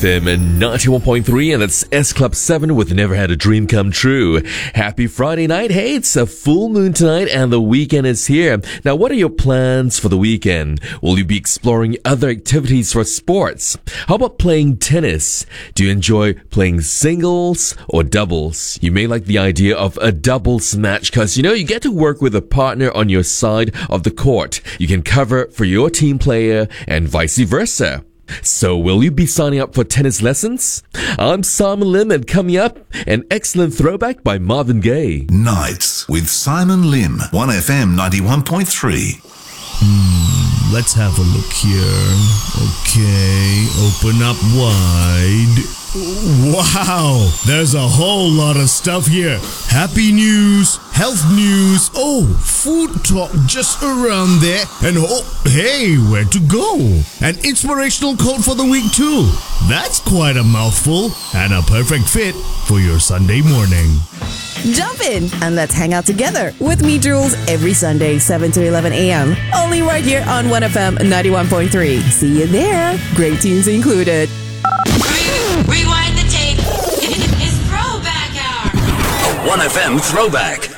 FM 91.3, and that's S Club 7 with Never Had a Dream Come True. Happy Friday night. Hey, it's a full moon tonight and the weekend is here. Now, what are your plans for the weekend? Will you be exploring other activities for sports? How about playing tennis? Do you enjoy playing singles or doubles? You may like the idea of a doubles match because, you get to work with a partner on your side of the court. You can cover for your team player and vice versa. So, will you be signing up for tennis lessons? I'm Simon Lim, and coming up, an excellent throwback by Marvin Gaye. Nights with Simon Lim, 1FM 91.3. Let's have a look here. Okay, open up wide. Wow, there's a whole lot of stuff here. Happy news, health news, food talk just around there. And hey, where to go? An inspirational quote for the week too. That's quite a mouthful and a perfect fit for your Sunday morning. Jump in and let's hang out together with me, Jules, every Sunday, 7 to 11 a.m. Only right here on 1FM 91.3. See you there. Great tunes included. Rewind the tape. It's Throwback Hour. A 1FM Throwback.